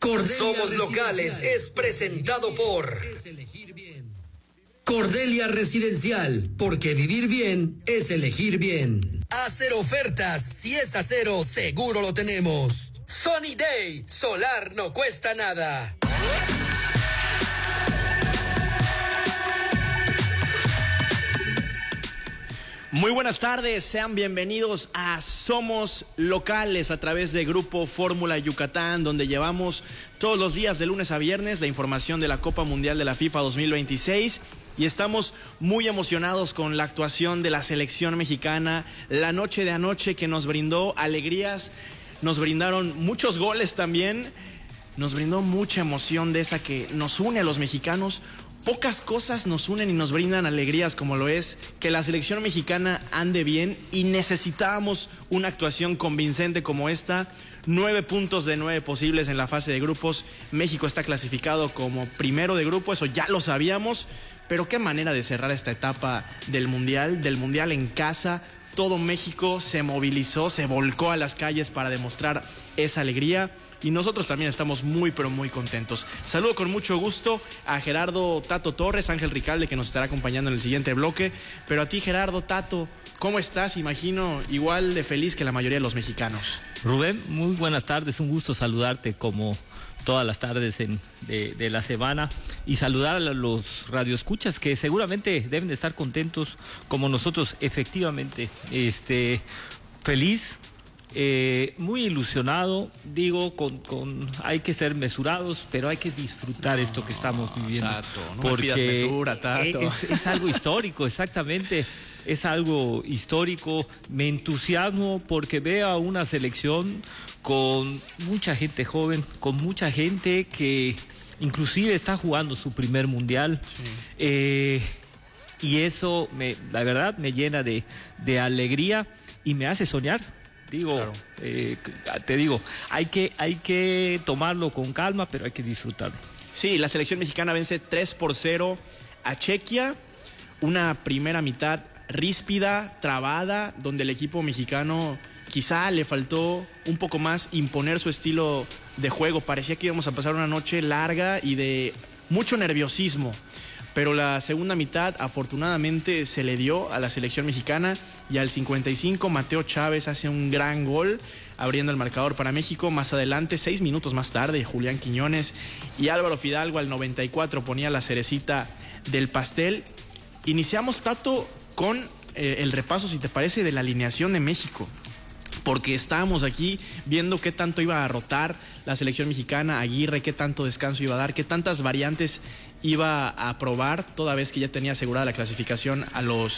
Somos Locales es presentado por Cordelia Residencial, porque vivir bien es elegir bien. Hacer ofertas, si es acero, seguro lo tenemos. Sunny Day, solar no cuesta nada. Muy buenas tardes, sean bienvenidos a Somos Locales a través de Grupo Fórmula Yucatán, donde llevamos todos los días de lunes a viernes la información de la Copa Mundial de la FIFA 2026 y estamos muy emocionados con la actuación de la selección mexicana, la noche de anoche que nos brindó alegrías, nos brindaron muchos goles también, nos brindó mucha emoción de esa que nos une a los mexicanos. Pocas cosas nos unen y nos brindan alegrías como lo es que la selección mexicana ande bien y necesitábamos una actuación convincente como esta. 9 puntos de 9 posibles en la fase de grupos. México está clasificado como primero de grupo, eso ya lo sabíamos, pero qué manera de cerrar esta etapa del Mundial en casa. Todo México se movilizó, se volcó a las calles para demostrar esa alegría. Y nosotros también estamos muy, pero muy contentos. Saludo con mucho gusto a Gerardo Tato Torres, Ángel Ricalde, que nos estará acompañando en el siguiente bloque. Pero a ti, Gerardo, Tato, ¿cómo estás? Imagino igual de feliz que la mayoría de los mexicanos. Rubén, muy buenas tardes. Un gusto saludarte como todas las tardes de la semana. Y saludar a los radioescuchas que seguramente deben de estar contentos como nosotros. Efectivamente, feliz. Muy ilusionado, digo, hay que ser mesurados, pero hay que disfrutar esto que estamos viviendo. Tato, no porque me pidas mesura, Tato. Es algo histórico, exactamente. Es algo histórico. Me entusiasmo porque veo a una selección con mucha gente joven, con mucha gente que inclusive está jugando su primer mundial. Sí. Y eso, la verdad, me llena de alegría y me hace soñar. Claro. Te digo, hay que tomarlo con calma, pero hay que disfrutarlo. Sí, la selección mexicana vence 3-0 a Chequia. Una primera mitad ríspida, trabada, donde el equipo mexicano quizá le faltó un poco más imponer su estilo de juego. Parecía que íbamos a pasar una noche larga y de mucho nerviosismo. Pero la segunda mitad afortunadamente se le dio a la selección mexicana y al 55 Mateo Chávez hace un gran gol abriendo el marcador para México. Más adelante, 6 minutos más tarde, Julián Quiñones y Álvaro Fidalgo al 94 ponía la cerecita del pastel. Iniciamos, Tato, con el repaso, si te parece, de la alineación de México. Porque estábamos aquí viendo qué tanto iba a rotar la selección mexicana, Aguirre, qué tanto descanso iba a dar, qué tantas variantes iba a probar, toda vez que ya tenía asegurada la clasificación a los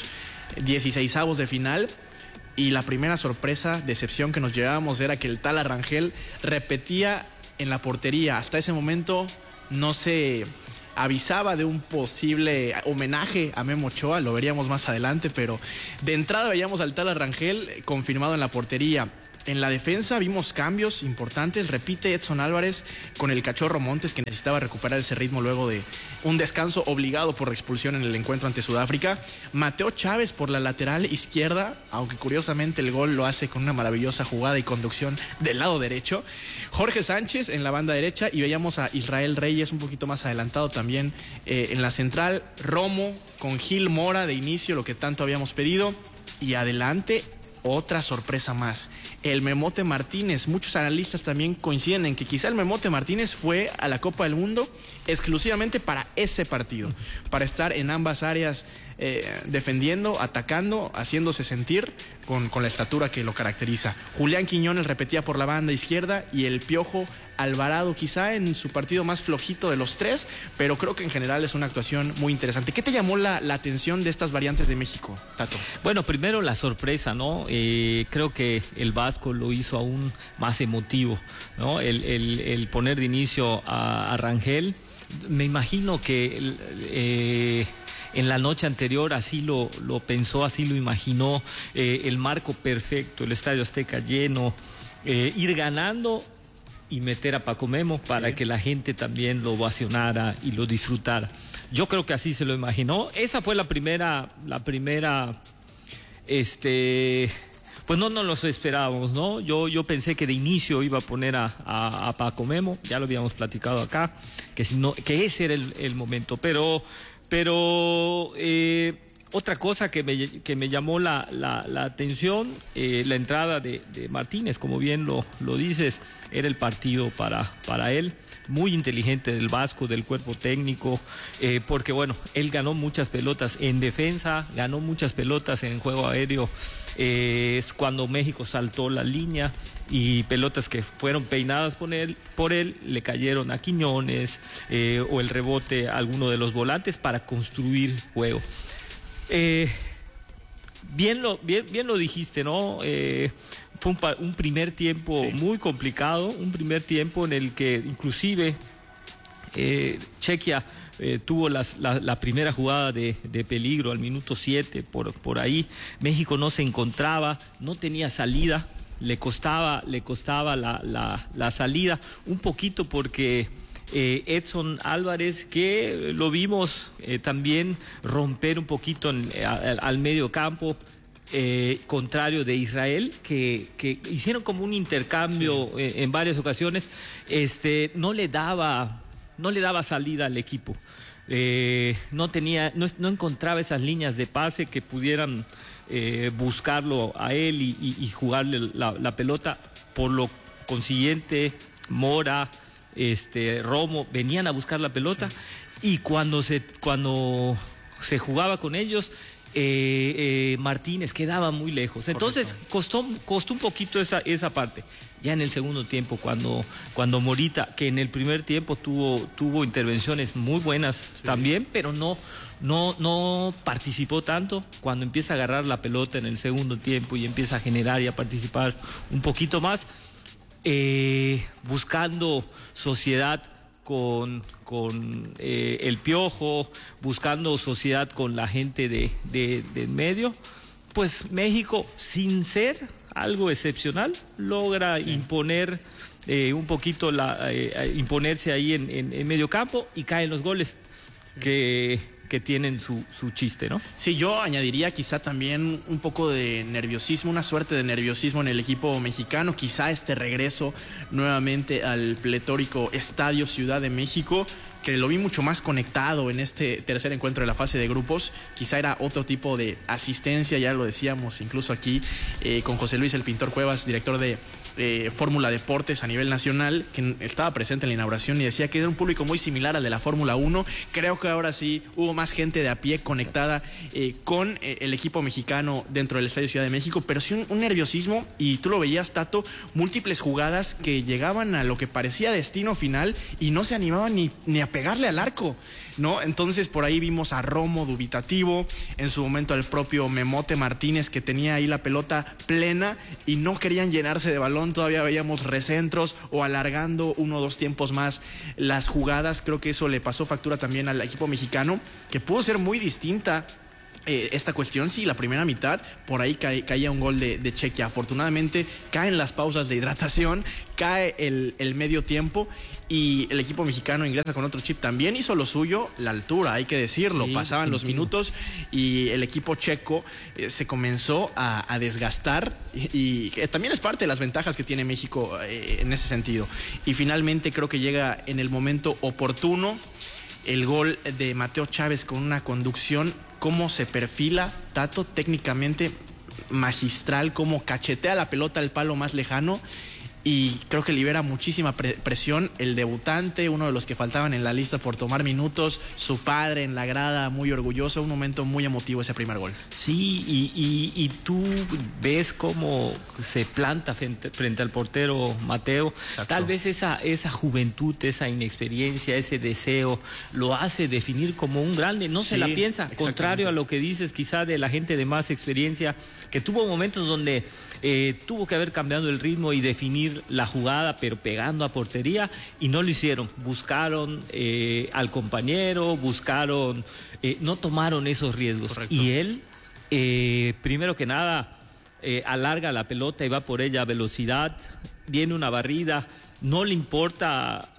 16avos de final. Y la primera sorpresa, decepción que nos llevábamos era que el Tala Rangel repetía en la portería. Hasta ese momento no se avisaba de un posible homenaje a Memo Ochoa, lo veríamos más adelante, pero de entrada veíamos al Tala Rangel confirmado en la portería. En la defensa vimos cambios importantes, repite Edson Álvarez con el Cachorro Montes, que necesitaba recuperar ese ritmo luego de un descanso obligado por expulsión en el encuentro ante Sudáfrica. Mateo Chávez por la lateral izquierda, aunque curiosamente el gol lo hace con una maravillosa jugada y conducción del lado derecho. Jorge Sánchez en la banda derecha y veíamos a Israel Reyes un poquito más adelantado también en la central. Romo con Gil Mora de inicio, lo que tanto habíamos pedido. Y adelante, otra sorpresa más, el Memote Martínez. Muchos analistas también coinciden en que quizá el Memote Martínez fue a la Copa del Mundo exclusivamente para ese partido, para estar en ambas áreas defendiendo, atacando, haciéndose sentir con la estatura que lo caracteriza. Julián Quiñones repetía por la banda izquierda y el Piojo Alvarado quizá en su partido más flojito de los tres, pero creo que en general es una actuación muy interesante. ¿Qué te llamó la atención de estas variantes de México, Tato? Bueno, primero la sorpresa, ¿no? Creo que el Vasco lo hizo aún más emotivo, ¿no? El poner de inicio a Rangel. Me imagino que en la noche anterior así lo pensó, así lo imaginó, el marco perfecto, el Estadio Azteca lleno, ir ganando y meter a Paco Memo para que la gente también lo ovacionara y lo disfrutara. Yo creo que así se lo imaginó. Esa fue la primera Pues no nos los esperábamos, ¿no? Yo pensé que de inicio iba a poner a Paco Memo, ya lo habíamos platicado acá, que ese era el momento, pero otra cosa que me llamó la atención, la entrada de Martínez, como bien lo dices, era el partido para él. Muy inteligente del Vasco, del cuerpo técnico, porque bueno, él ganó muchas pelotas en defensa, ganó muchas pelotas en juego aéreo, es cuando México saltó la línea y pelotas que fueron peinadas por él le cayeron a Quiñones, o el rebote a alguno de los volantes para construir juego. Bien lo dijiste, ¿no? Fue un primer tiempo muy complicado, un primer tiempo en el que inclusive Chequia tuvo la primera jugada de peligro al minuto 7, por ahí. México no se encontraba, no tenía salida, le costaba la salida, un poquito porque Edson Álvarez, que lo vimos también romper un poquito al medio campo, contrario de Israel, que hicieron como un intercambio en varias ocasiones, no le daba salida al equipo, no encontraba esas líneas de pase que pudieran buscarlo a él y jugarle la pelota. Por lo consiguiente, Mora, Romo venían a buscar la pelota, y cuando se jugaba con ellos, Martínez quedaba muy lejos. Entonces costó un poquito esa parte. Ya en el segundo tiempo, cuando Morita, que en el primer tiempo tuvo intervenciones muy buenas también, pero no participó tanto, cuando empieza a agarrar la pelota en el segundo tiempo y empieza a generar y a participar un poquito más, buscando sociedad con el Piojo, buscando sociedad con la gente del medio, pues México, sin ser algo excepcional, logra imponer un poquito, imponerse ahí en medio campo, y caen los goles que tienen su chiste, ¿no? Sí, yo añadiría quizá también un poco de nerviosismo, una suerte de nerviosismo en el equipo mexicano, quizá este regreso nuevamente al pletórico Estadio Ciudad de México, que lo vi mucho más conectado en este tercer encuentro de la fase de grupos. Quizá era otro tipo de asistencia, ya lo decíamos incluso aquí con José Luis El Pintor Cuevas, director de Fórmula Deportes a nivel nacional, que estaba presente en la inauguración y decía que era un público muy similar al de la Fórmula 1. Creo que ahora sí hubo más gente de a pie conectada con el equipo mexicano dentro del Estadio Ciudad de México, pero sí un nerviosismo, y tú lo veías, Tato, múltiples jugadas que llegaban a lo que parecía destino final y no se animaban ni a pegarle al arco, ¿no? Entonces por ahí vimos a Romo dubitativo, en su momento al propio Memote Martínez, que tenía ahí la pelota plena y no querían llenarse de balón. Todavía veíamos recentros o alargando 1 o 2 tiempos más las jugadas. Creo que eso le pasó factura también al equipo mexicano, que pudo ser muy distinta esta cuestión. Sí, la primera mitad por ahí caía un gol de Chequia. Afortunadamente caen las pausas de hidratación, cae el medio tiempo, y el equipo mexicano ingresa con otro chip. También hizo lo suyo la altura, hay que decirlo. Sí, pasaban los minutos y el equipo checo se comenzó a desgastar, y también es parte de las ventajas que tiene México en ese sentido. Y finalmente creo que llega en el momento oportuno el gol de Mateo Chávez, con una conducción, cómo se perfila, Tato, técnicamente magistral, cómo cachetea la pelota al palo más lejano, y creo que libera muchísima presión. El debutante, uno de los que faltaban en la lista por tomar minutos, su padre en la grada, muy orgulloso. Un momento muy emotivo ese primer gol. Sí, y tú ves cómo se planta frente al portero Mateo. Exacto. Tal vez esa juventud, esa inexperiencia, ese deseo lo hace definir como un grande. No se la piensa, contrario a lo que dices quizá de la gente de más experiencia, que tuvo momentos donde tuvo que haber cambiado el ritmo y definir la jugada, pero pegando a portería, y no lo hicieron. Buscaron al compañero, no tomaron esos riesgos. Correcto. Y él, primero que nada, alarga la pelota y va por ella a velocidad. Viene una barrida, no le importa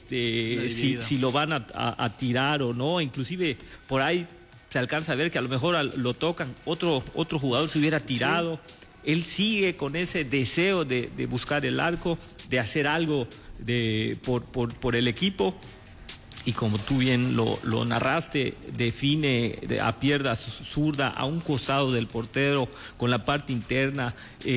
si lo van a tirar o no. Inclusive por ahí se alcanza a ver que a lo mejor lo tocan, otro jugador se hubiera tirado. Sí. él sigue con ese deseo de buscar el arco, de hacer algo por el equipo. Y como tú bien lo narraste, define a pierna zurda a un costado del portero con la parte interna,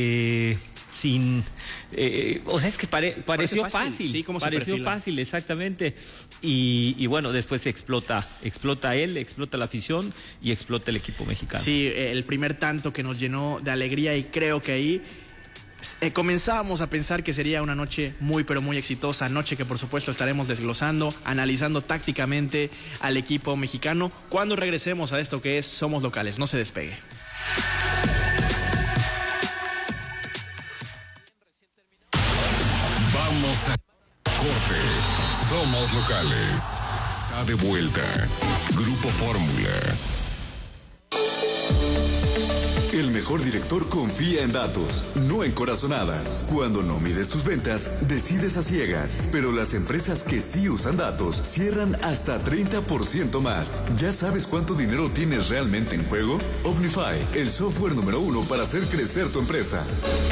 o sea, es que pareció fácil. Sí, ¿cómo se pareció perfila? fácil, exactamente. Y bueno, después explota él, explota la afición y explota el equipo mexicano. Sí, el primer tanto que nos llenó de alegría, y creo que ahí comenzábamos a pensar que sería una noche muy pero muy exitosa, noche que por supuesto estaremos desglosando, analizando tácticamente al equipo mexicano cuando regresemos a esto que es Somos Locales. No se despegue. Vamos a corte. Somos Locales. Está de vuelta. Grupo Fórmula. El mejor director confía en datos, no en corazonadas. Cuando no mides tus ventas, decides a ciegas. Pero las empresas que sí usan datos cierran hasta 30% más. ¿Ya sabes cuánto dinero tienes realmente en juego? Omnify, el software número 1 para hacer crecer tu empresa.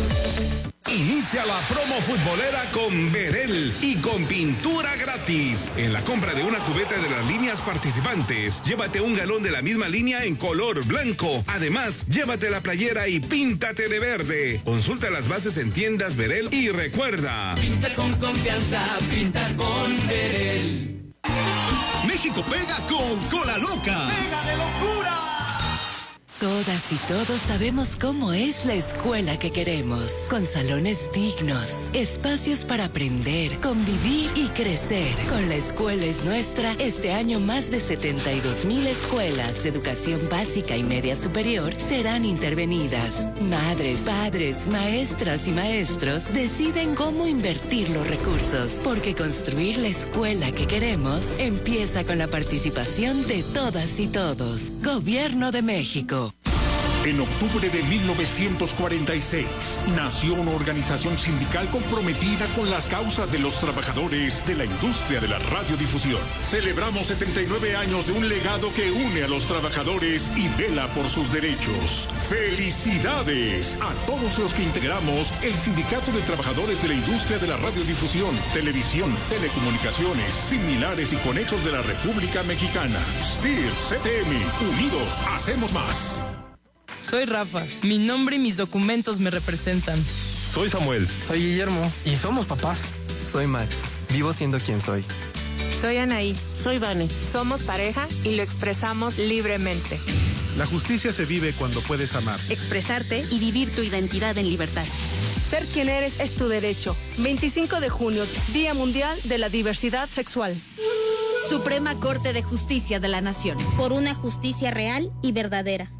Inicia la promo futbolera con Verel y con pintura gratis. En la compra de una cubeta de las líneas participantes, llévate un galón de la misma línea en color blanco. Además, llévate la playera y píntate de verde. Consulta las bases en tiendas Verel y recuerda: pinta con confianza, pinta con Verel. México pega con Cola Loca. ¡Pega de locura! Todas y todos sabemos cómo es la escuela que queremos, con salones dignos, espacios para aprender, convivir y crecer. Con La Escuela es Nuestra, este año más de 72,000 escuelas de educación básica y media superior serán intervenidas. Madres, padres, maestras y maestros deciden cómo invertir los recursos, porque construir la escuela que queremos empieza con la participación de todas y todos. Gobierno de México. En octubre de 1946 nació una organización sindical comprometida con las causas de los trabajadores de la industria de la radiodifusión. Celebramos 79 años de un legado que une a los trabajadores y vela por sus derechos. ¡Felicidades a todos los que integramos el Sindicato de Trabajadores de la Industria de la Radiodifusión, Televisión, Telecomunicaciones, similares y conexos de la República Mexicana! STIR, CTM, unidos hacemos más. Soy Rafa. Mi nombre y mis documentos me representan. Soy Samuel. Soy Guillermo. Y somos papás. Soy Max. Vivo siendo quien soy. Soy Anaí. Soy Vane. Somos pareja y lo expresamos libremente. La justicia se vive cuando puedes amar, expresarte y vivir tu identidad en libertad. Ser quien eres es tu derecho. 25 de junio, Día Mundial de la Diversidad Sexual. Suprema Corte de Justicia de la Nación. Por una justicia real y verdadera.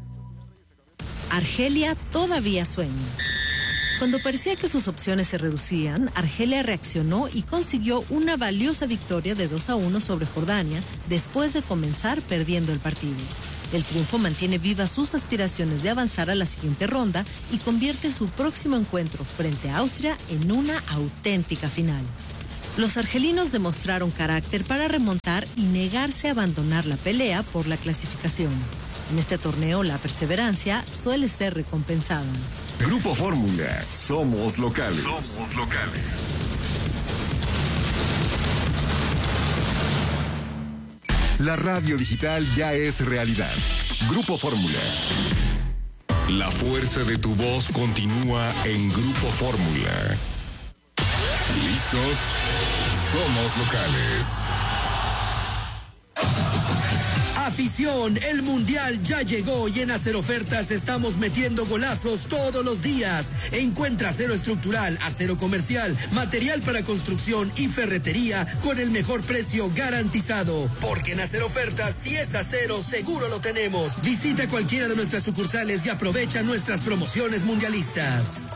Argelia todavía sueña. Cuando parecía que sus opciones se reducían, Argelia reaccionó y consiguió una valiosa victoria de 2-1 sobre Jordania después de comenzar perdiendo el partido. El triunfo mantiene vivas sus aspiraciones de avanzar a la siguiente ronda y convierte su próximo encuentro frente a Austria en una auténtica final. Los argelinos demostraron carácter para remontar y negarse a abandonar la pelea por la clasificación. En este torneo, la perseverancia suele ser recompensada. Grupo Fórmula. Somos locales. Somos locales. La radio digital ya es realidad. Grupo Fórmula. La fuerza de tu voz continúa en Grupo Fórmula. ¿Listos? Somos locales. Afición, el Mundial ya llegó y en Hacer Ofertas estamos metiendo golazos todos los días. Encuentra acero estructural, acero comercial, material para construcción y ferretería con el mejor precio garantizado. Porque en Hacer Ofertas, si es acero, seguro lo tenemos. Visita cualquiera de nuestras sucursales y aprovecha nuestras promociones mundialistas.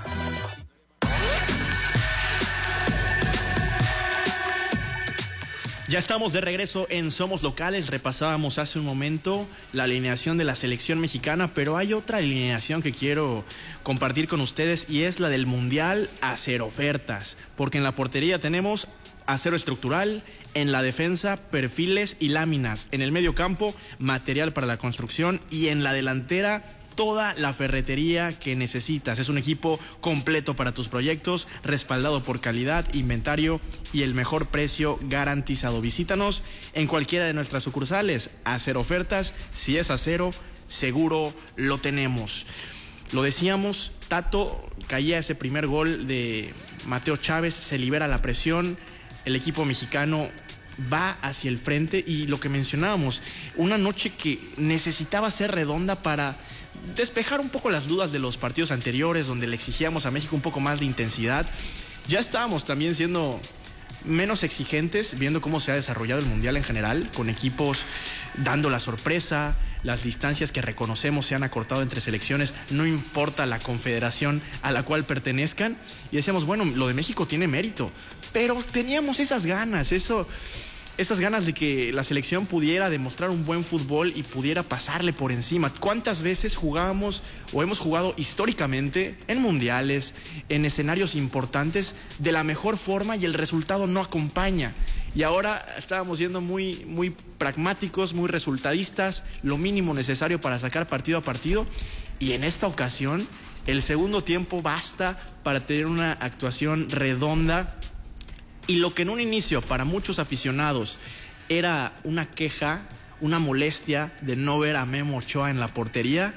Ya estamos de regreso en Somos Locales. Repasábamos hace un momento la alineación de la selección mexicana, pero hay otra alineación que quiero compartir con ustedes y es la del Mundial Hacer Ofertas, porque en la portería tenemos acero estructural, en la defensa perfiles y láminas, en el medio campo material para la construcción y en la delantera toda la ferretería que necesitas. Es un equipo completo para tus proyectos, respaldado por calidad, inventario y el mejor precio garantizado. Visítanos en cualquiera de nuestras sucursales. Acero Ofertas, si es acero, seguro lo tenemos. Lo decíamos, Tato, caía ese primer gol de Mateo Chávez, se libera la presión, el equipo mexicano va hacia el frente y lo que mencionábamos, una noche que necesitaba ser redonda para despejar un poco las dudas de los partidos anteriores, donde le exigíamos a México un poco más de intensidad. Ya estábamos también siendo menos exigentes, viendo cómo se ha desarrollado el Mundial en general, con equipos dando la sorpresa, las distancias que reconocemos se han acortado entre selecciones, no importa la confederación a la cual pertenezcan, y decíamos, bueno, lo de México tiene mérito, pero teníamos esas ganas, esas ganas de que la selección pudiera demostrar un buen fútbol y pudiera pasarle por encima. ¿Cuántas veces jugábamos o hemos jugado históricamente en mundiales, en escenarios importantes, de la mejor forma y el resultado no acompaña? Y ahora estábamos siendo muy pragmáticos, muy resultadistas, lo mínimo necesario para sacar partido a partido. Y en esta ocasión, el segundo tiempo basta para tener una actuación redonda. Y lo que en un inicio para muchos aficionados era una queja, una molestia de no ver a Memo Ochoa en la portería,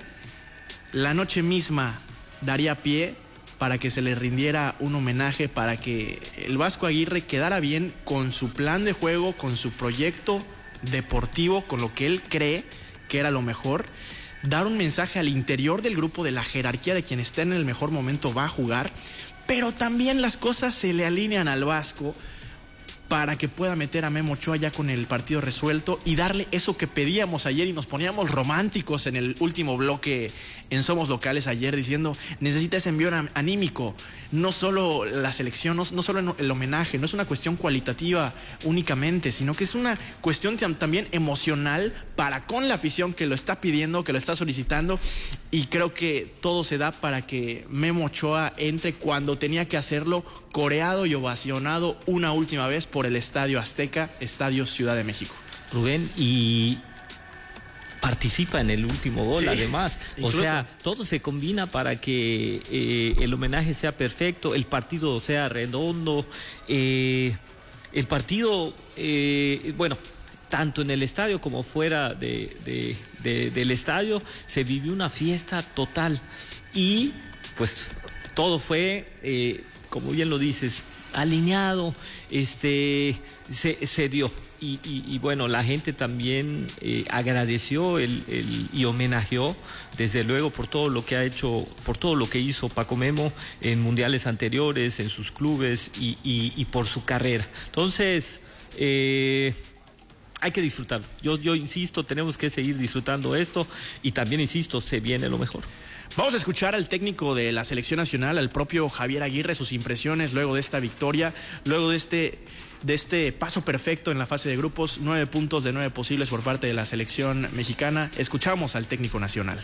la noche misma daría pie para que se le rindiera un homenaje, para que el Vasco Aguirre quedara bien con su plan de juego, con su proyecto deportivo, con lo que él cree que era lo mejor, dar un mensaje al interior del grupo de la jerarquía de quien está en el mejor momento va a jugar, pero también las cosas se le alinean al Vasco para que pueda meter a Memo Ochoa ya con el partido resuelto y darle eso que pedíamos ayer, y nos poníamos románticos en el último bloque en Somos Locales ayer, diciendo, necesita ese envión anímico, no solo la selección, no solo el homenaje, no es una cuestión cualitativa únicamente, sino que es una cuestión también emocional para con la afición que lo está pidiendo, que lo está solicitando, y creo que todo se da para que Memo Ochoa entre cuando tenía que hacerlo, coreado y ovacionado una última vez por el Estadio Azteca, Estadio Ciudad de México. Rubén, y participa en el último gol, sí, además. Incluso, o sea, todo se combina para que el homenaje sea perfecto, el partido sea redondo, el partido, bueno, tanto en el estadio como fuera del estadio, se vivió una fiesta total. Y pues todo fue, como bien lo dices, alineado, se dio. Y bueno, la gente también agradeció y homenajeó, desde luego, por todo lo que ha hecho, por todo lo que hizo Paco Memo en mundiales anteriores, en sus clubes y por su carrera. Entonces, hay que disfrutarlo. Yo insisto, tenemos que seguir disfrutando esto, y también insisto, se viene lo mejor. Vamos a escuchar al técnico de la selección nacional, al propio Javier Aguirre, sus impresiones luego de esta victoria, luego de este paso perfecto en la fase de grupos, 9 puntos de 9 posibles por parte de la selección mexicana. Escuchamos al técnico nacional.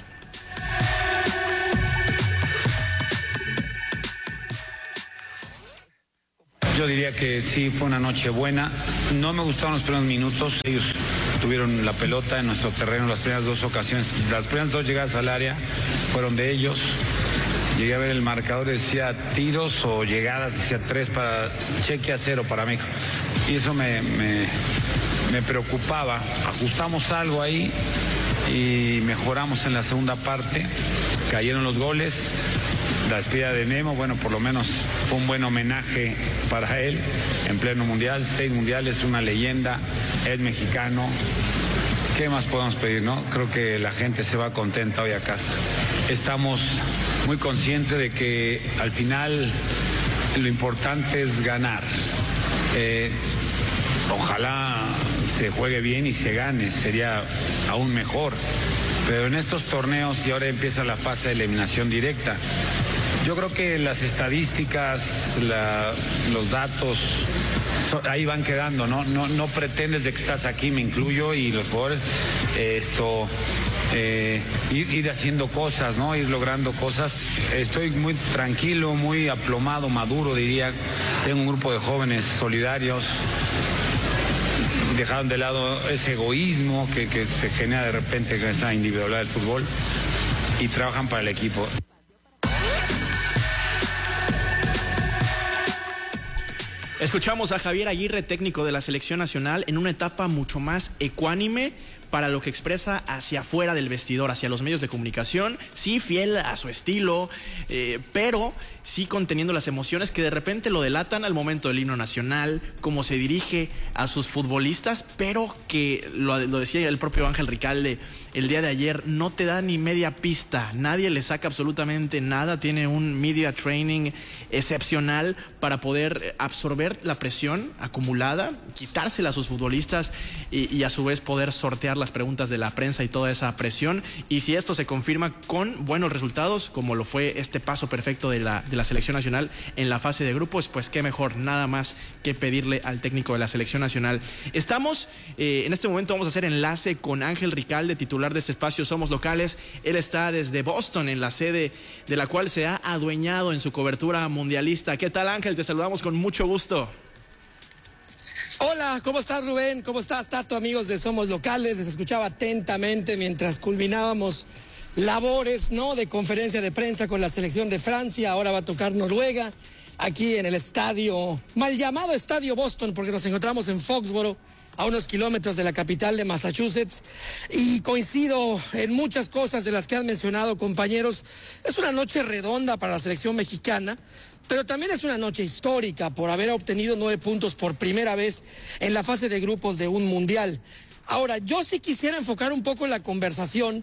Yo diría que sí, fue una noche buena. No me gustaron los primeros minutos. Ellos tuvieron la pelota en nuestro terreno las primeras dos ocasiones. Las primeras dos llegadas al área fueron de ellos. Llegué a ver el marcador, decía tiros o llegadas, decía 3 para Chequia, 0 para México. Y eso me preocupaba. Ajustamos algo ahí y mejoramos en la segunda parte. Cayeron los goles. La despedida de Memo, bueno, por lo menos fue un buen homenaje para él en pleno mundial, 6 mundiales, una leyenda, es mexicano. ¿Qué más podemos pedir, no? Creo que la gente se va contenta hoy a casa. Estamos muy conscientes de que al final lo importante es ganar. Ojalá se juegue bien y se gane, sería aún mejor. Pero en estos torneos, y ahora empieza la fase de eliminación directa, yo creo que las estadísticas, los datos, ahí van quedando, ¿no? No pretendes de que estás aquí, me incluyo, y los jugadores, ir haciendo cosas, ¿no? Ir logrando cosas. Estoy muy tranquilo, muy aplomado, maduro, diría. Tengo un grupo de jóvenes solidarios. Dejaron de lado ese egoísmo que se genera de repente con esa individualidad del fútbol. y trabajan para el equipo. Escuchamos a Javier Aguirre, técnico de la selección nacional, en una etapa mucho más ecuánime para lo que expresa hacia afuera del vestidor, hacia los medios de comunicación, sí fiel a su estilo, pero sí conteniendo las emociones que de repente lo delatan al momento del himno nacional, cómo se dirige a sus futbolistas, pero que lo decía el propio Ángel Ricalde el día de ayer, no te da ni media pista, nadie le saca absolutamente nada, tiene un media training excepcional para poder absorber la presión acumulada, quitársela a sus futbolistas y a su vez poder sortear las preguntas de la prensa y toda esa presión. Y si esto se confirma con buenos resultados, como lo fue este paso perfecto de la selección nacional en la fase de grupos, pues qué mejor, nada más que pedirle al técnico de la selección nacional. Estamos, en este momento vamos a hacer enlace con Ángel Ricalde, titular de este espacio Somos Locales. Él está desde Boston, en la sede de la cual se ha adueñado en su cobertura mundialista. ¿Qué tal, Ángel? Te saludamos con mucho gusto. Hola, ¿cómo estás, Rubén? ¿Cómo estás, Tato? Amigos de Somos Locales, les escuchaba atentamente mientras culminábamos labores, ¿no?, de conferencia de prensa con la selección de Francia. Ahora va a tocar Noruega, aquí en el estadio, mal llamado Estadio Boston, porque nos encontramos en Foxborough, a unos kilómetros de la capital de Massachusetts, y coincido en muchas cosas de las que han mencionado, compañeros. Es una noche redonda para la selección mexicana, pero también es una noche histórica por haber obtenido 9 puntos por primera vez en la fase de grupos de un mundial. Ahora, yo sí quisiera enfocar un poco la conversación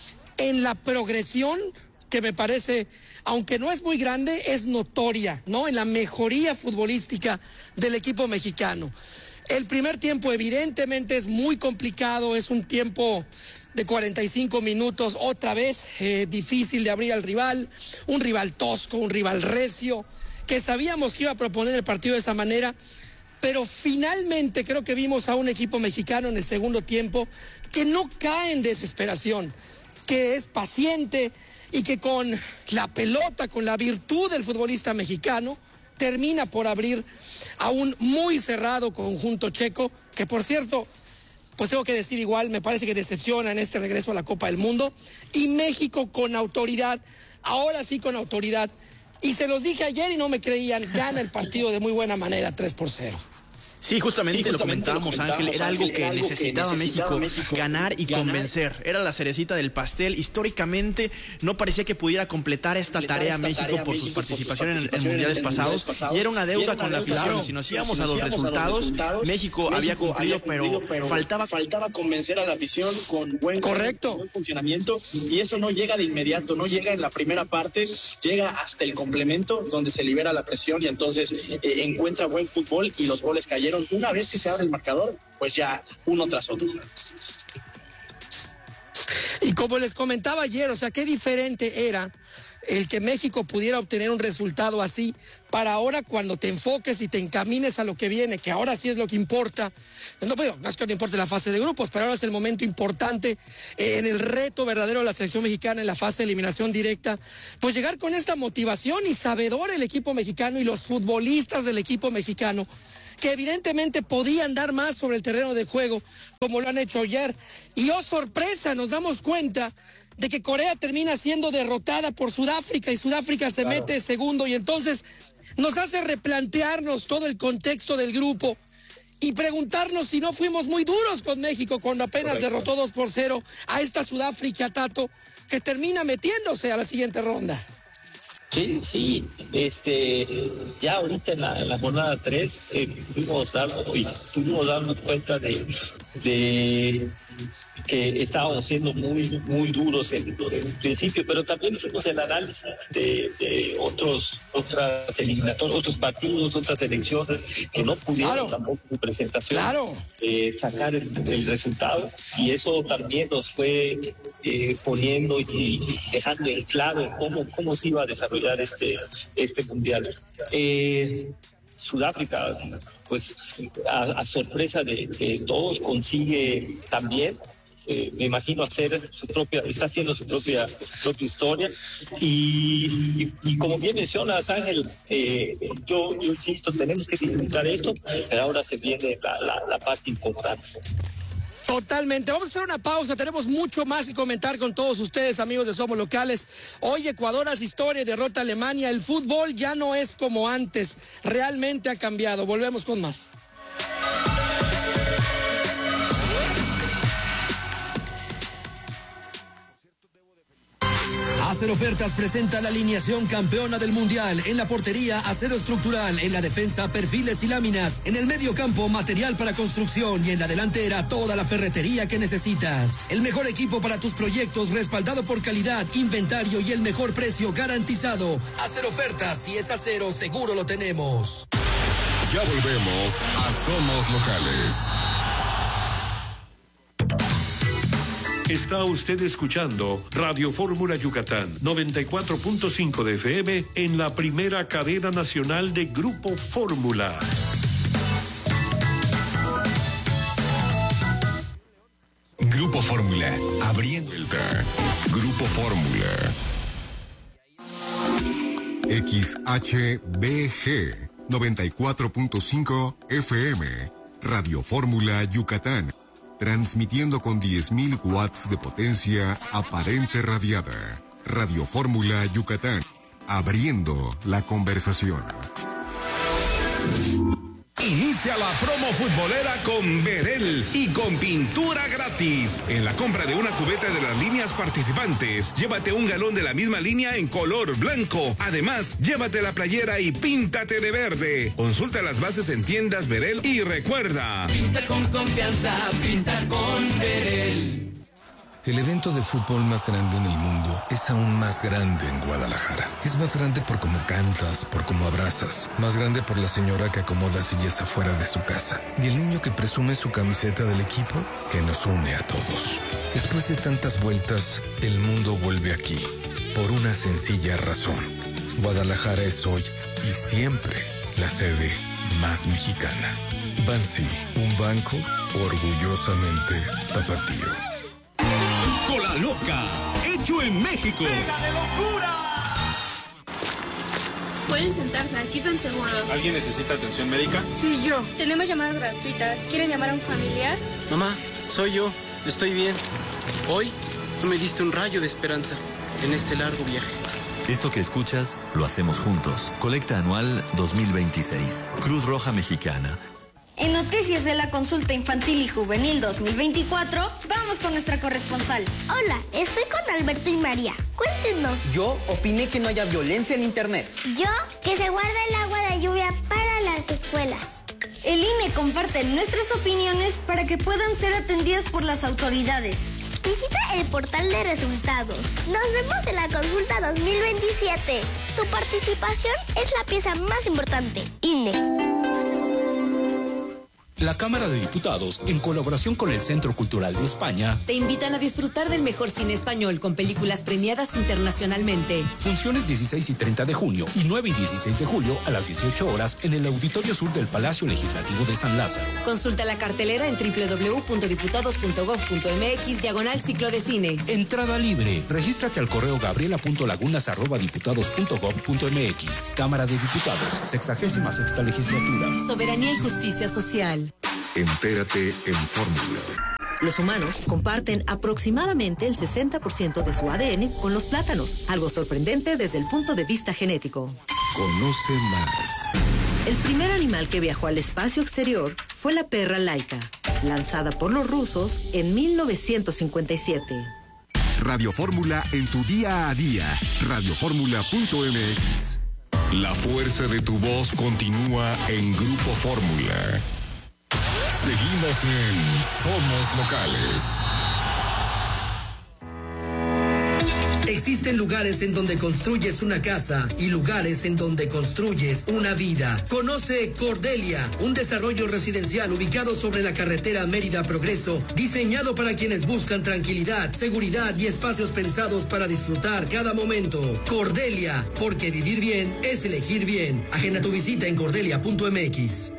en la progresión que me parece, aunque no es muy grande, es notoria, ¿no?, en la mejoría futbolística del equipo mexicano. El primer tiempo evidentemente es muy complicado, es un tiempo de 45 minutos, otra vez difícil de abrir al rival, un rival tosco, un rival recio, que sabíamos que iba a proponer el partido de esa manera, pero finalmente creo que vimos a un equipo mexicano en el segundo tiempo que no cae en desesperación, que es paciente y que con la pelota, con la virtud del futbolista mexicano, termina por abrir a un muy cerrado conjunto checo, que por cierto, pues tengo que decir igual, me parece que decepciona en este regreso a la Copa del Mundo, y México con autoridad, ahora sí con autoridad, y se los dije ayer y no me creían, gana el partido de muy buena manera, 3-0. Sí, justamente lo comentábamos, Ángel, era algo que necesitaba México, ganar y convencer. Era la cerecita del pastel. Históricamente no parecía que pudiera completar esta tarea México por sus participaciones en mundiales pasados, y era una deuda con la afición. Si nos íbamos a los resultados, México había cumplido, pero faltaba convencer a la afición con buen funcionamiento, y eso no llega de inmediato, no llega en la primera parte, llega hasta el complemento, donde se libera la presión y entonces encuentra buen fútbol y los goles cayeron. Una vez que se abre el marcador, pues ya uno tras otro. Y como les comentaba ayer, o sea, qué diferente era el que México pudiera obtener un resultado así para ahora, cuando te enfoques y te encamines a lo que viene, que ahora sí es lo que importa. No es que no importe la fase de grupos, pero ahora es el momento importante en el reto verdadero de la selección mexicana en la fase de eliminación directa, pues llegar con esta motivación y sabedor el equipo mexicano y los futbolistas del equipo mexicano, que evidentemente podían dar más sobre el terreno de juego, como lo han hecho ayer. Y oh sorpresa, nos damos cuenta de que Corea termina siendo derrotada por Sudáfrica, y Sudáfrica se mete segundo, y entonces nos hace replantearnos todo el contexto del grupo y preguntarnos si no fuimos muy duros con México cuando apenas derrotó 2-0 a esta Sudáfrica, Tato, que termina metiéndose a la siguiente ronda. Sí, ya ahorita en la jornada 3 pudimos darnos cuenta de que estábamos siendo muy duros en el principio, pero también hicimos el análisis de otras eliminatorias, otros partidos, otras elecciones que no pudieron tampoco su presentación sacar el resultado, y eso también nos fue poniendo y dejando en claro cómo se iba a desarrollar este mundial. Sudáfrica, pues a sorpresa de todos, consigue también, me imagino, está haciendo su propia historia, y como bien mencionas, Ángel, yo insisto, tenemos que disfrutar esto, pero ahora se viene la parte importante. Totalmente. Vamos a hacer una pausa. Tenemos mucho más que comentar con todos ustedes, amigos de Somos Locales. Hoy Ecuador hace historia y derrota a Alemania. El fútbol ya no es como antes. Realmente ha cambiado. Volvemos con más. Acero Ofertas presenta la alineación campeona del Mundial. En la portería, acero estructural. En la defensa, perfiles y láminas. En el medio campo, material para construcción. Y en la delantera, toda la ferretería que necesitas. El mejor equipo para tus proyectos, respaldado por calidad, inventario y el mejor precio garantizado. Acero Ofertas, si es acero, seguro lo tenemos. Ya volvemos a Somos Locales. Está usted escuchando Radio Fórmula Yucatán, 94.5 de FM en la primera cadena nacional de Grupo Fórmula. Grupo Fórmula, abriendo el Grupo Fórmula. XHBG, 94.5 FM, Radio Fórmula Yucatán. Transmitiendo con 10.000 watts de potencia aparente radiada. Radio Fórmula Yucatán. Abriendo la conversación. Inicia la promo futbolera con Verel y con pintura gratis. En la compra de una cubeta de las líneas participantes, llévate un galón de la misma línea en color blanco. Además, llévate la playera y píntate de verde. Consulta las bases en tiendas Verel y recuerda: pinta con confianza, pinta con Verel. El evento de fútbol más grande en el mundo es aún más grande en Guadalajara. Es más grande por cómo cantas, por cómo abrazas. Más grande por la señora que acomoda sillas afuera de su casa. Y el niño que presume su camiseta del equipo que nos une a todos. Después de tantas vueltas, el mundo vuelve aquí. Por una sencilla razón. Guadalajara es hoy y siempre la sede más mexicana. Bansi, un banco orgullosamente tapatío. Cola Loca, hecho en México. ¡Pega de locura! Pueden sentarse, aquí están seguros. ¿Alguien necesita atención médica? Sí, yo. Tenemos llamadas gratuitas. ¿Quieren llamar a un familiar? Mamá, soy yo. Estoy bien. Hoy tú me diste un rayo de esperanza en este largo viaje. Esto que escuchas, lo hacemos juntos. Colecta anual 2026. Cruz Roja Mexicana. En noticias de la consulta infantil y juvenil 2024, vamos con nuestra corresponsal. Hola, estoy con Alberto y María. Cuéntenos. Yo opiné que no haya violencia en internet. Yo, que se guarde el agua de lluvia para las escuelas. El INE comparte nuestras opiniones para que puedan ser atendidas por las autoridades. Visita el portal de resultados. Nos vemos en la consulta 2027. Tu participación es la pieza más importante. INE. La Cámara de Diputados, en colaboración con el Centro Cultural de España, te invitan a disfrutar del mejor cine español con películas premiadas internacionalmente. Funciones 16 y 30 de junio y 9 y 16 de julio a las 18 horas en el Auditorio Sur del Palacio Legislativo de San Lázaro. Consulta la cartelera en www.diputados.gov.mx/ciclo de cine. Entrada libre. Regístrate al correo gabriela.lagunas@diputados.gov.mx. Cámara de Diputados, 66ª legislatura. Soberanía y justicia social. Entérate en Fórmula. Los humanos comparten aproximadamente el 60% de su ADN con los plátanos, algo sorprendente desde el punto de vista genético. Conoce más. El primer animal que viajó al espacio exterior fue la perra Laika, lanzada por los rusos en 1957. Radio Fórmula en tu día a día. Radioformula.mx. La fuerza de tu voz continúa en Grupo Fórmula. Seguimos en Somos Locales. Existen lugares en donde construyes una casa y lugares en donde construyes una vida. Conoce Cordelia, un desarrollo residencial ubicado sobre la carretera Mérida Progreso, diseñado para quienes buscan tranquilidad, seguridad y espacios pensados para disfrutar cada momento. Cordelia, porque vivir bien es elegir bien. Agenda tu visita en cordelia.mx.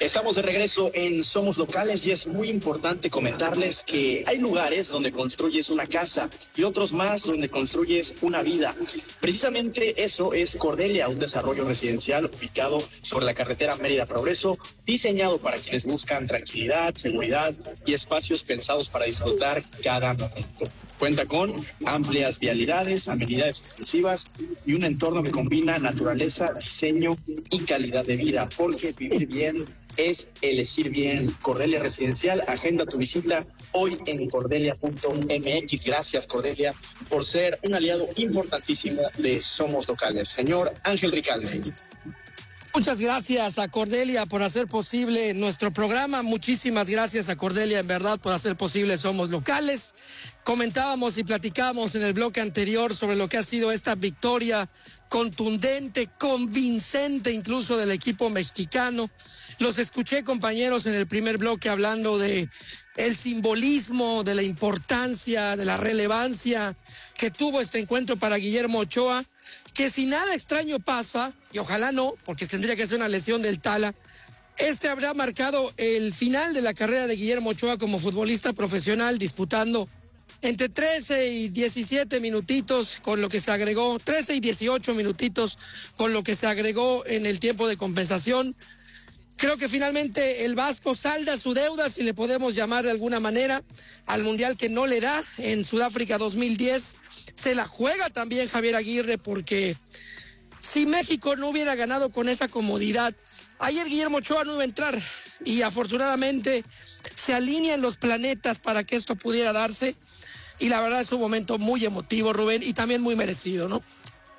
Estamos de regreso en Somos Locales y es muy importante comentarles que hay lugares donde construyes una casa y otros más donde construyes una vida. Precisamente eso es Cordelia, un desarrollo residencial ubicado sobre la carretera Mérida-Progreso, diseñado para quienes buscan tranquilidad, seguridad y espacios pensados para disfrutar cada momento. Cuenta con amplias vialidades, amenidades exclusivas y un entorno que combina naturaleza, diseño y calidad de vida, porque vivir bien es elegir bien. Cordelia Residencial, agenda tu visita hoy en cordelia.mx. Gracias, Cordelia, por ser un aliado importantísimo de Somos Locales. Señor Ángel Ricalde. Muchas gracias a Cordelia por hacer posible nuestro programa. Muchísimas gracias a Cordelia, en verdad, por hacer posible Somos Locales. Comentábamos y platicábamos en el bloque anterior sobre lo que ha sido esta victoria contundente, convincente incluso del equipo mexicano. Los escuché, compañeros, en el primer bloque hablando de el simbolismo, de la importancia, de la relevancia que tuvo este encuentro para Guillermo Ochoa, que si nada extraño pasa, y ojalá no, porque tendría que ser una lesión del Tala, habrá marcado el final de la carrera de Guillermo Ochoa como futbolista profesional, disputando entre 13 y 17 minutitos con lo que se agregó, 13 y 18 minutitos con lo que se agregó en el tiempo de compensación. Creo que finalmente el Vasco salda su deuda, si le podemos llamar de alguna manera, al Mundial que no le da en Sudáfrica 2010. Se la juega también Javier Aguirre, porque si México no hubiera ganado con esa comodidad, ayer Guillermo Ochoa no iba a entrar y afortunadamente se alinean los planetas para que esto pudiera darse y la verdad es un momento muy emotivo, Rubén, y también muy merecido, ¿no?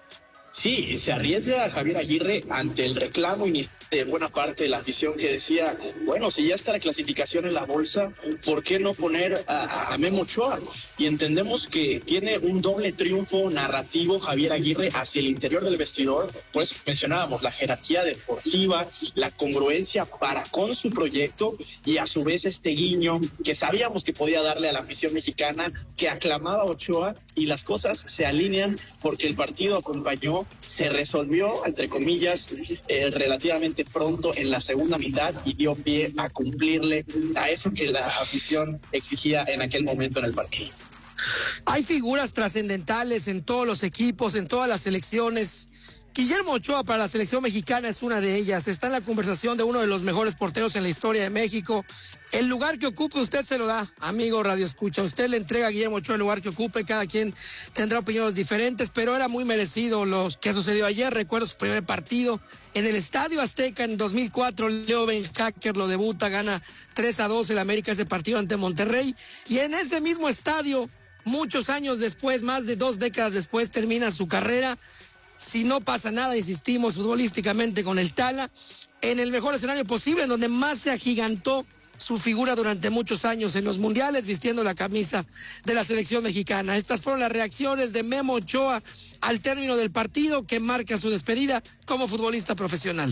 Sí, se arriesga Javier Aguirre ante el reclamo de buena parte de la afición que decía, bueno, si ya está la clasificación en la bolsa, ¿por qué no poner a Memo Ochoa? Y entendemos que tiene un doble triunfo narrativo Javier Aguirre hacia el interior del vestidor, pues mencionábamos la jerarquía deportiva, la congruencia para con su proyecto y a su vez este guiño que sabíamos que podía darle a la afición mexicana, que aclamaba a Ochoa, y las cosas se alinean porque el partido acompañó, se resolvió, entre comillas, relativamente pronto en la segunda mitad y dio pie a cumplirle a eso que la afición exigía en aquel momento en el partido. Hay figuras trascendentales en todos los equipos, en todas las selecciones. Guillermo Ochoa para la selección mexicana es una de ellas. Está en la conversación de uno de los mejores porteros en la historia de México. El lugar que ocupe usted se lo da, amigo Radio Escucha. Usted le entrega a Guillermo Ochoa el lugar que ocupe. Cada quien tendrá opiniones diferentes, pero era muy merecido lo que sucedió ayer. Recuerdo su primer partido en el Estadio Azteca en 2004. Leo Ben Hacker lo debuta, gana 3-2 el América ese partido ante Monterrey. Y en ese mismo estadio, muchos años después, más de 2 décadas después, termina su carrera. Si no pasa nada, insistimos, futbolísticamente con el Tala, en el mejor escenario posible, en donde más se agigantó su figura durante muchos años en los mundiales, vistiendo la camisa de la selección mexicana. Estas fueron las reacciones de Memo Ochoa al término del partido, que marca su despedida como futbolista profesional.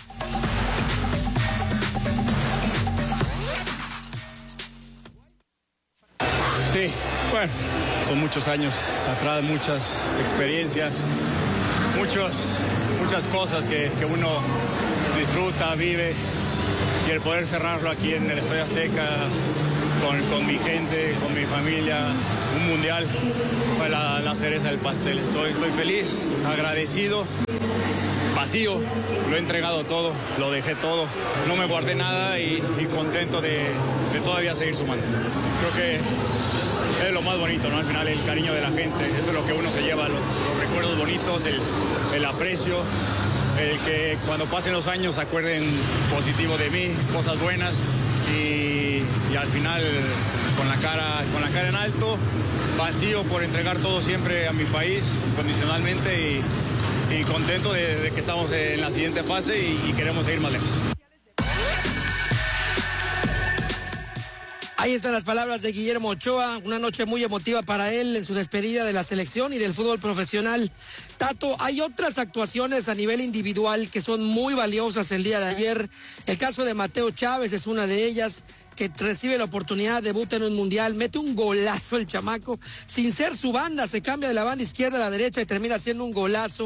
Sí, bueno, son muchos años atrás, muchas experiencias, muchas cosas que uno disfruta, vive, y el poder cerrarlo aquí en el Estadio Azteca con mi gente, con mi familia, un mundial, fue la cereza del pastel. Estoy feliz, agradecido, vacío, lo he entregado todo, lo dejé todo, no me guardé nada y contento de todavía seguir sumando. Creo que es lo más bonito, ¿no? Al final el cariño de la gente, eso es lo que uno se lleva, los recuerdos bonitos, el aprecio, el que cuando pasen los años se acuerden positivo de mí, cosas buenas y al final con la cara en alto, vacío por entregar todo siempre a mi país, incondicionalmente y contento de que estamos en la siguiente fase y queremos seguir más lejos. Ahí están las palabras de Guillermo Ochoa, una noche muy emotiva para él en su despedida de la selección y del fútbol profesional. Tato, hay otras actuaciones a nivel individual que son muy valiosas el día de ayer. El caso de Mateo Chávez es una de ellas, que recibe la oportunidad, debuta en un mundial, mete un golazo el chamaco, sin ser su banda, se cambia de la banda izquierda a la derecha y termina haciendo un golazo.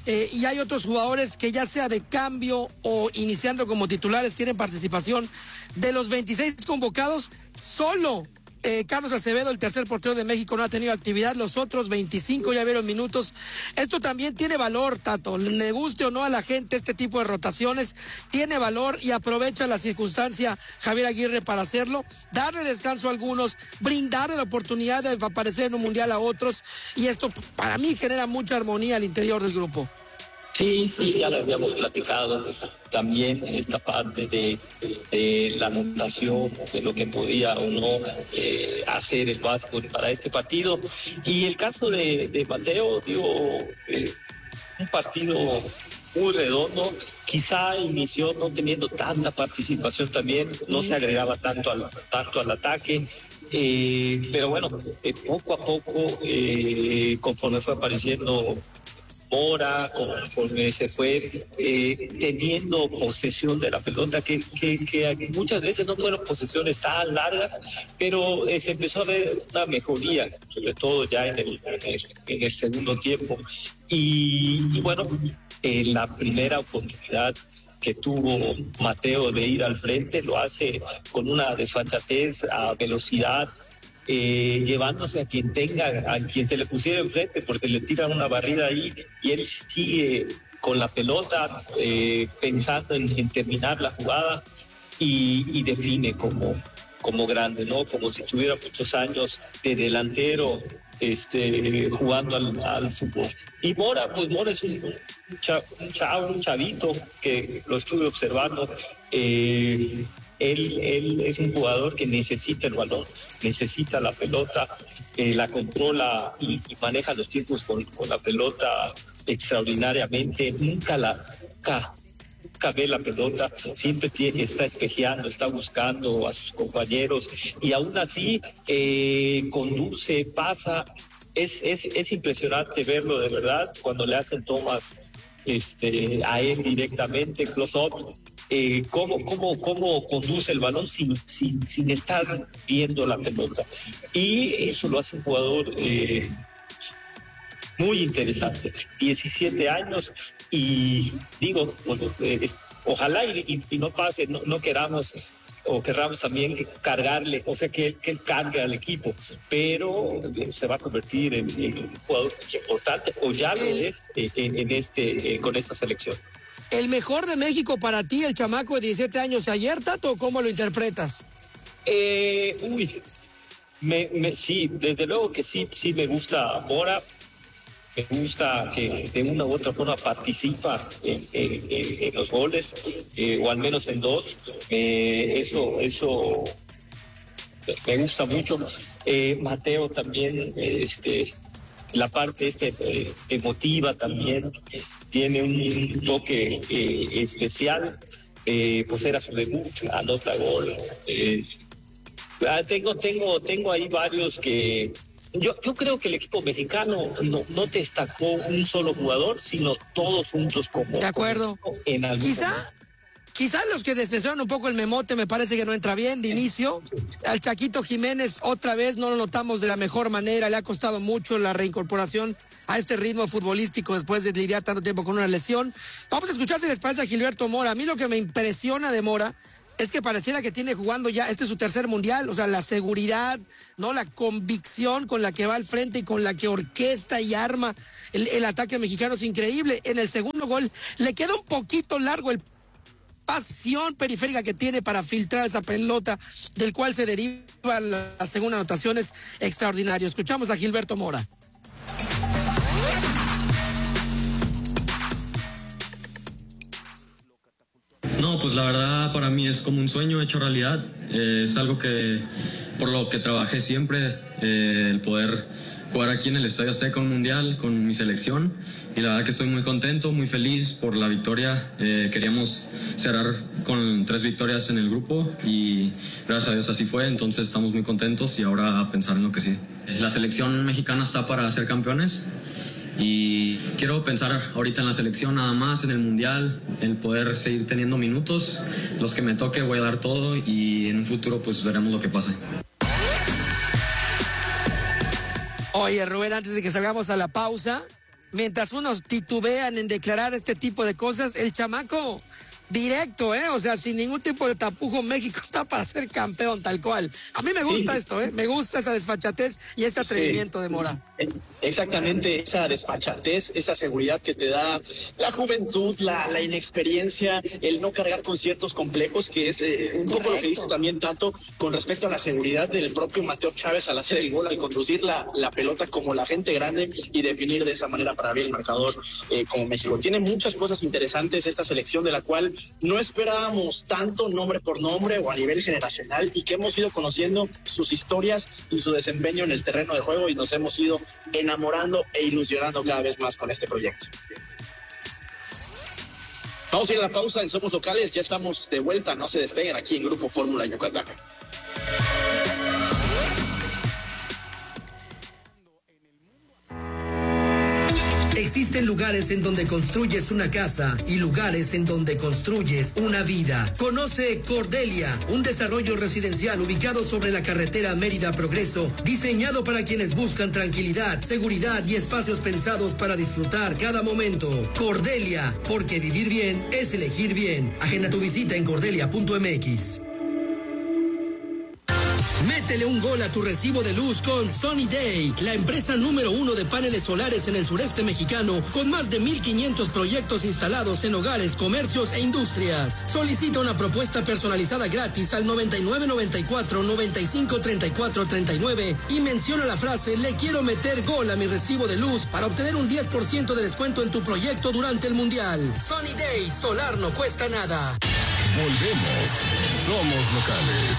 y hay otros jugadores que ya sea de cambio o iniciando como titulares tienen participación. De los 26 convocados, solo Carlos Acevedo, el tercer portero de México, no ha tenido actividad. Los otros 25 ya vieron minutos. Esto también tiene valor, Tato. Le guste o no a la gente este tipo de rotaciones, tiene valor y aprovecha la circunstancia Javier Aguirre para hacerlo. Darle descanso a algunos, brindarle la oportunidad de aparecer en un mundial a otros. Y esto para mí genera mucha armonía al interior del grupo. Sí, ya lo habíamos platicado. También esta parte de la anotación, de lo que podía o no hacer el Vasco para este partido. Y el caso de Mateo, un partido muy redondo. Quizá inició no teniendo tanta participación también, no se agregaba tanto al ataque. Pero bueno, poco a poco, conforme fue apareciendo Mora, conforme se fue teniendo posesión de la pelota, que muchas veces no fueron posesiones tan largas, pero se empezó a ver una mejoría, sobre todo ya en el segundo tiempo. Y bueno, la primera oportunidad que tuvo Mateo de ir al frente lo hace con una desfachatez, a velocidad, llevándose a quien se le pusiera enfrente, porque le tiran una barrida ahí y él sigue con la pelota pensando en terminar la jugada y define como grande, ¿no? Como si tuviera muchos años de delantero jugando al fútbol. Y Mora es un chavito que lo estuve observando. Él es un jugador que necesita el balón, necesita la pelota, la controla y maneja los tiempos con la pelota extraordinariamente. Nunca ve la pelota, siempre está espejeando, está buscando a sus compañeros y aún así conduce, pasa. Es impresionante verlo, de verdad, cuando le hacen tomas a él directamente, close-up. Cómo conduce el balón sin estar viendo la pelota. Y eso lo hace un jugador muy interesante. 17 años y digo, ojalá y no pase, no queramos o querramos también cargarle, o sea, que él cargue al equipo, pero se va a convertir en un jugador importante, o ya lo es con esta selección. ¿El mejor de México para ti, el chamaco de 17 años ayer, Tato, cómo lo interpretas? Sí, desde luego que sí me gusta Mora. Me gusta que de una u otra forma participa en los goles, o al menos en dos. Eso me gusta mucho. Mateo también, la parte emotiva también, tiene un toque especial. Pues era su debut, anota gol. Tengo ahí varios que... Yo creo que el equipo mexicano no destacó un solo jugador, sino todos juntos como... De acuerdo. En algún Quizá los que descensaron un poco el Memote me parece que no entra bien de inicio. Al Chaquito Jiménez otra vez no lo notamos de la mejor manera, le ha costado mucho la reincorporación a este ritmo futbolístico después de lidiar tanto tiempo con una lesión. Vamos a escuchar si les parece a Gilberto Mora. A mí lo que me impresiona de Mora es que pareciera que tiene jugando ya, es su tercer mundial, o sea, la seguridad, ¿no? La convicción con la que va al frente y con la que orquesta y arma el ataque mexicano es increíble. En el segundo gol le queda un poquito largo el pasión periférica que tiene para filtrar esa pelota, del cual se deriva la segunda anotación, es extraordinario. Escuchamos a Gilberto Mora. No, pues la verdad para mí es como un sueño hecho realidad. Es algo que por lo que trabajé siempre, el poder jugar aquí en el Estadio Azteca un mundial con mi selección, y la verdad que estoy muy contento, muy feliz por la victoria. Queríamos cerrar con 3 victorias en el grupo y gracias a Dios así fue, entonces estamos muy contentos y ahora a pensar en lo que sí. La selección mexicana está para ser campeones y quiero pensar ahorita en la selección nada más, en el mundial, el poder seguir teniendo minutos, los que me toque voy a dar todo y en un futuro pues veremos lo que pase. Oye, Rubén, antes de que salgamos a la pausa, mientras unos titubean en declarar este tipo de cosas, el chamaco directo, o sea, sin ningún tipo de tapujo, México está para ser campeón, tal cual. A mí me gusta esto, me gusta esa desfachatez y este atrevimiento de Mora. Exactamente, esa desfachatez, esa seguridad que te da la juventud, la inexperiencia, el no cargar con ciertos complejos, que es un poco lo que dice también Tato con respecto a la seguridad del propio Mateo Chávez al hacer el gol, al conducir la pelota como la gente grande y definir de esa manera para abrir el marcador como México. Tiene muchas cosas interesantes esta selección, de la cual no esperábamos tanto nombre por nombre o a nivel generacional, y que hemos ido conociendo sus historias y su desempeño en el terreno de juego, y nos hemos ido enamorando e ilusionando cada vez más con este proyecto. Vamos a ir a la pausa en Somos Locales, ya estamos de vuelta, no se despeguen aquí en Grupo Fórmula Yucatán. Existen lugares en donde construyes una casa y lugares en donde construyes una vida. Conoce Cordelia, un desarrollo residencial ubicado sobre la carretera Mérida Progreso, diseñado para quienes buscan tranquilidad, seguridad y espacios pensados para disfrutar cada momento. Cordelia, porque vivir bien es elegir bien. Agenda tu visita en cordelia.mx. Métele un gol a tu recibo de luz con Sunny Day, la empresa número 1 de paneles solares en el sureste mexicano, con más de 1,500 proyectos instalados en hogares, comercios e industrias. Solicita una propuesta personalizada gratis al 9994-953439 y menciona la frase "le quiero meter gol a mi recibo de luz" para obtener un 10% de descuento en tu proyecto durante el Mundial. Sunny Day, solar no cuesta nada. Volvemos. Somos locales.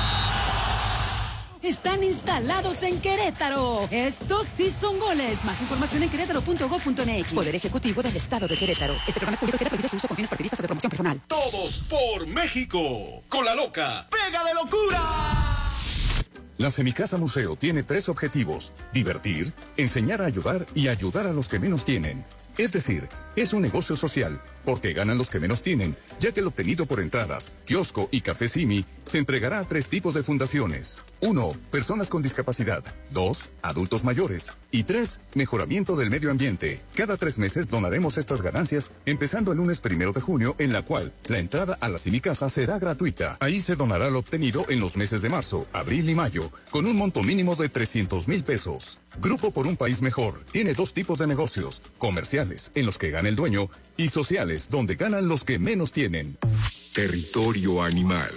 Están instalados en Querétaro. Estos sí son goles. Más información en querétaro.gov.mx. Poder Ejecutivo del Estado de Querétaro. Este programa es público y queda prohibido su uso con fines partidistas o de promoción personal. Todos por México. Con la loca. ¡Pega de locura! La Semicasa Museo tiene 3 objetivos: divertir, enseñar a ayudar y ayudar a los que menos tienen. Es decir, es un negocio social, porque ganan los que menos tienen, ya que el obtenido por entradas, kiosco y café Simi se entregará a 3 tipos de fundaciones. 1. Personas con discapacidad. 2. Adultos mayores. Y 3. Mejoramiento del medio ambiente. Cada 3 meses donaremos estas ganancias, empezando el lunes 1 de junio, en la cual la entrada a la Semicasa será gratuita. Ahí se donará lo obtenido en los meses de marzo, abril y mayo, con un monto mínimo de 300,000 pesos. Grupo por un País Mejor tiene 2 tipos de negocios: comerciales, en los que gana el dueño, y sociales, donde ganan los que menos tienen. Territorio animal.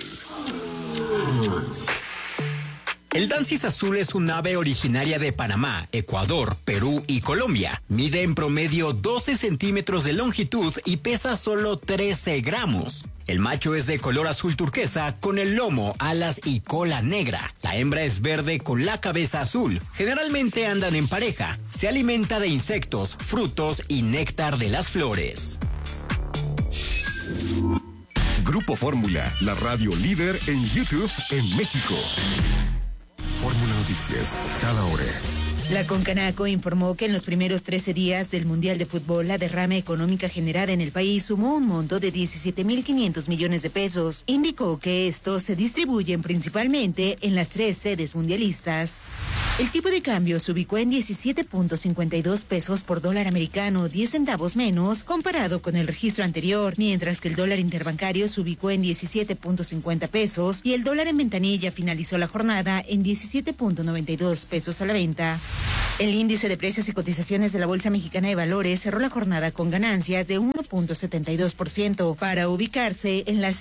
El Dancis azul es un ave originaria de Panamá, Ecuador, Perú y Colombia. Mide en promedio 12 centímetros de longitud y pesa solo 13 gramos. El macho es de color azul turquesa con el lomo, alas y cola negra. La hembra es verde con la cabeza azul. Generalmente andan en pareja. Se alimenta de insectos, frutos y néctar de las flores. Grupo Fórmula, la radio líder en YouTube en México. Fórmula Noticias, cada hora. La Concanaco informó que en los primeros 13 días del Mundial de Fútbol, la derrama económica generada en el país sumó un monto de 17.500 millones de pesos. Indicó que estos se distribuyen principalmente en las 3 sedes mundialistas. El tipo de cambio se ubicó en 17.52 pesos por dólar americano, 10 centavos menos comparado con el registro anterior, mientras que el dólar interbancario se ubicó en 17.50 pesos y el dólar en ventanilla finalizó la jornada en 17.92 pesos a la venta. El índice de precios y cotizaciones de la Bolsa Mexicana de Valores cerró la jornada con ganancias de 1.72% para ubicarse en las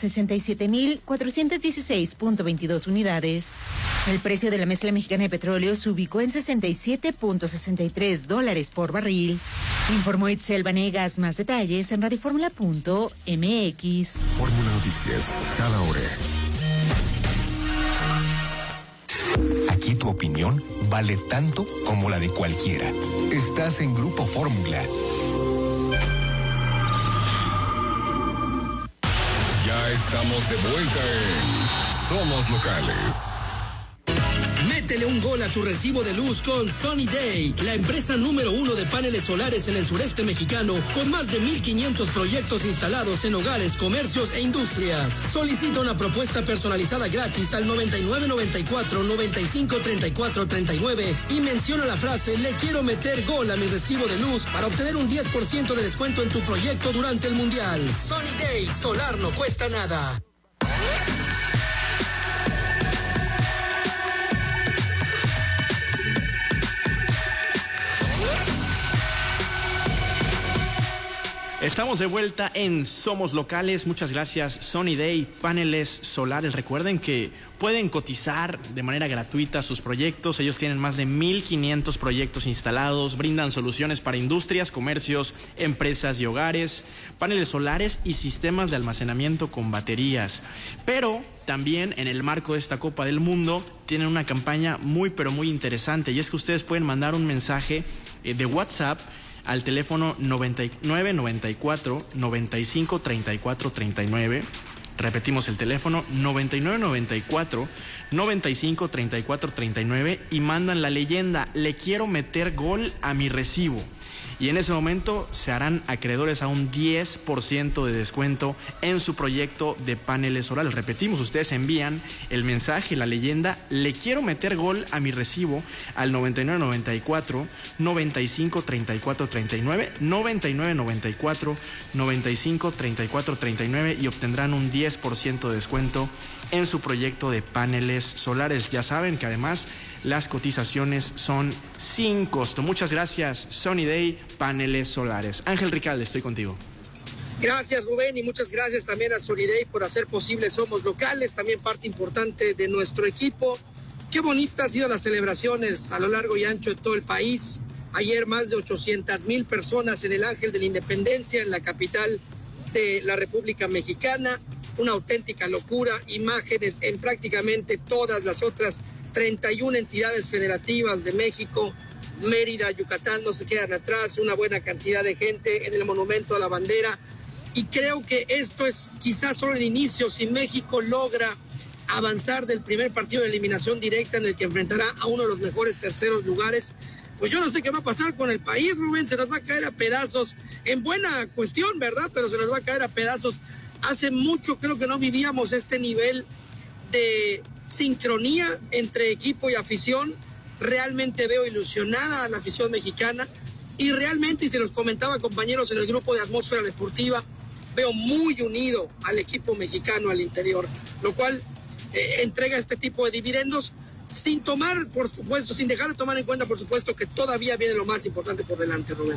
67.416.22 unidades. El precio de la mezcla mexicana de petróleo se ubicó en $67.63 por barril. Informó Itzel Vanegas. Más detalles en radioformula.mx. Fórmula Noticias, cada hora. Aquí tu opinión vale tanto como la de cualquiera. Estás en Grupo Fórmula. Ya estamos de vuelta en Somos Locales. Métele un gol a tu recibo de luz con Sunny Day, la empresa número 1 de paneles solares en el sureste mexicano, con más de 1,500 proyectos instalados en hogares, comercios e industrias. Solicita una propuesta personalizada gratis al 9994-953439 y menciona la frase "le quiero meter gol a mi recibo de luz" para obtener un 10% de descuento en tu proyecto durante el Mundial. Sunny Day, solar no cuesta nada. Estamos de vuelta en Somos Locales. Muchas gracias, Sunny Day, paneles solares. Recuerden que pueden cotizar de manera gratuita sus proyectos. Ellos tienen más de 1,500 proyectos instalados. Brindan soluciones para industrias, comercios, empresas y hogares, paneles solares y sistemas de almacenamiento con baterías. Pero también en el marco de esta Copa del Mundo tienen una campaña muy pero muy interesante, y es que ustedes pueden mandar un mensaje de WhatsApp al teléfono 9994-953439. Repetimos el teléfono 9994-953439 y mandan la leyenda "le quiero meter gol a mi recibo". Y en ese momento se harán acreedores a un 10% de descuento en su proyecto de paneles solares. Repetimos, ustedes envían el mensaje, la leyenda "le quiero meter gol a mi recibo" al 9994-953439, 9994-953439 y obtendrán un 10% de descuento en su proyecto de paneles solares. Ya saben que además las cotizaciones son sin costo. Muchas gracias, Sunny Day, paneles solares. Ángel Ricalde, estoy contigo. Gracias, Rubén, y muchas gracias también a Sunny Day por hacer posible Somos Locales, también parte importante de nuestro equipo. Qué bonitas han sido las celebraciones a lo largo y ancho de todo el país. Ayer más de 800,000 personas en el Ángel de la Independencia, en la capital de la República Mexicana. Una auténtica locura, imágenes en prácticamente todas las otras 31 entidades federativas de México. Mérida, Yucatán no se quedan atrás, una buena cantidad de gente en el Monumento a la Bandera. Y creo que esto es quizás solo el inicio. Si México logra avanzar del primer partido de eliminación directa en el que enfrentará a uno de los mejores terceros lugares, pues yo no sé qué va a pasar con el país, Rubén. Se nos va a caer a pedazos, en buena cuestión, ¿verdad? Pero se nos va a caer a pedazos. Hace mucho creo que no vivíamos este nivel de sincronía entre equipo y afición. Realmente veo ilusionada a la afición mexicana y realmente, y se los comentaba compañeros en el grupo de Atmósfera Deportiva, veo muy unido al equipo mexicano al interior, lo cual entrega este tipo de dividendos sin tomar, por supuesto, sin dejar de tomar en cuenta, por supuesto, que todavía viene lo más importante por delante, Rubén.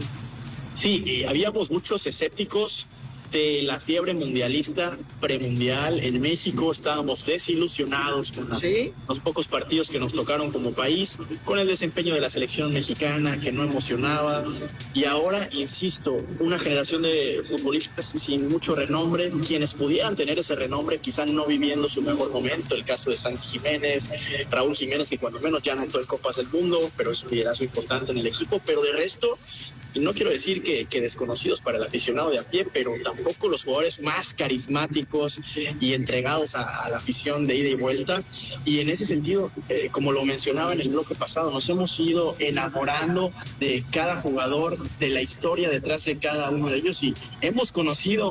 Sí, habíamos muchos escépticos de la fiebre mundialista premundial en México. Estábamos desilusionados con los pocos partidos que nos tocaron como país, con el desempeño de la selección mexicana que no emocionaba, y ahora, insisto, una generación de futbolistas sin mucho renombre, quienes pudieran tener ese renombre quizá no viviendo su mejor momento. El caso de Santi Jiménez, Raúl Jiménez, que cuando menos ya anotó el Copas del Mundo, pero es un liderazgo importante en el equipo. Pero de resto, y no quiero decir que desconocidos para el aficionado de a pie, pero tampoco los jugadores más carismáticos y entregados a la afición de ida y vuelta. Y en ese sentido, como lo mencionaba en el bloque pasado, nos hemos ido enamorando de cada jugador, de la historia detrás de cada uno de ellos, y hemos conocido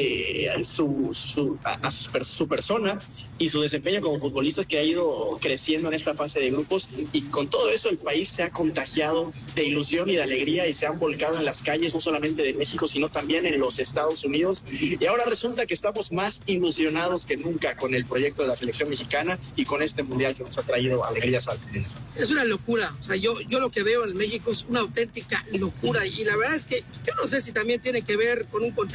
su persona y su desempeño como futbolistas, que ha ido creciendo en esta fase de grupos, y con todo eso el país se ha contagiado de ilusión y de alegría y se han volcado en las calles, no solamente de México sino también en los Estados Unidos, y ahora resulta que estamos más ilusionados que nunca con el proyecto de la selección mexicana y con este mundial que nos ha traído alegrías al país. Es una locura, o sea, yo lo que veo en México es una auténtica locura, y la verdad es que yo no sé si también tiene que ver con un contexto